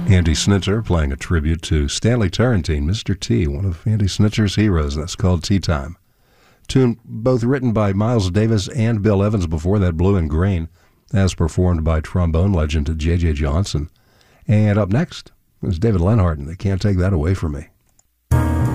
Andy Snitzer playing a tribute to Stanley Turrentine, Mr. T, one of Andy Snitzer's heroes. That's called Tea Time. Tune both written by Miles Davis and Bill Evans, before that Blue and Green, as performed by trombone legend J.J. Johnson. And up next is David Lenhart, and they can't take that away from me.